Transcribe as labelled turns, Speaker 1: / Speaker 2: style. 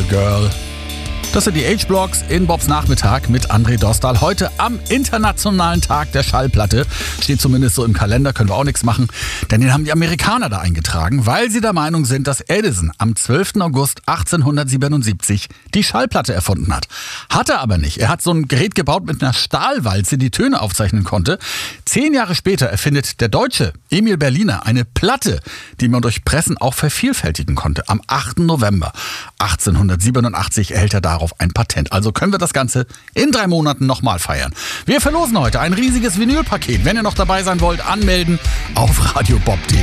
Speaker 1: Girl. Das sind die H-Blocks in Bobs Nachmittag mit André Dostal. Heute am Internationalen Tag der Schallplatte. Steht zumindest so im Kalender, können wir auch nichts machen. Denn den haben die Amerikaner da eingetragen, weil sie der Meinung sind, dass Edison am 12. August 1877 die Schallplatte erfunden hat. Hat er aber nicht. Er hat so ein Gerät gebaut mit einer Stahlwalze, die Töne aufzeichnen konnte. 10 Jahre später erfindet der Deutsche Emil Berliner eine Platte, die man durch Pressen auch vervielfältigen konnte. Am 8. November 1887 erhält er darauf ein Patent. Also können wir das Ganze in 3 Monaten nochmal feiern. Wir verlosen heute ein riesiges Vinylpaket. Wenn ihr noch dabei sein wollt, anmelden auf radiobob.de.